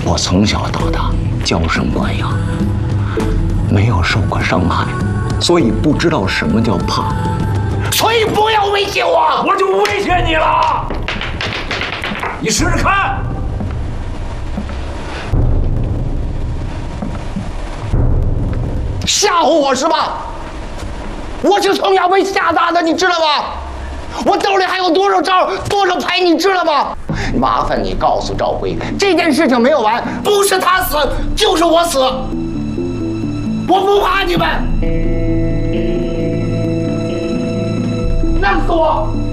我从小到大娇生惯养，没有受过伤害，所以不知道什么叫怕。所以不要威胁我， 我就不威胁你了。你试试看。 吓唬我是吧？我是从小被吓大的，你知道吗？我兜里还有多少招多少牌，你知道吗？麻烦你告诉赵辉，这件事情没有完，不是他死就是我死，我不怕你们，弄死我！